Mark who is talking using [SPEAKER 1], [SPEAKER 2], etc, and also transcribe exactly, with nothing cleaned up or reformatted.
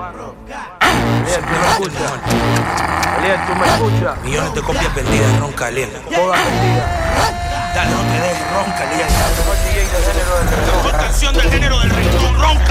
[SPEAKER 1] Eliel, tú me escuchas. Eliel, tú me escuchas.
[SPEAKER 2] Millones de copias vendidas, ronca, Eliel.
[SPEAKER 1] Todas vendidas.
[SPEAKER 2] Dale, no te dejes, ronca, Eliel.
[SPEAKER 1] La mejor D J del género del reggaetón.
[SPEAKER 2] La mejor canción del género del reggaetón, ronca.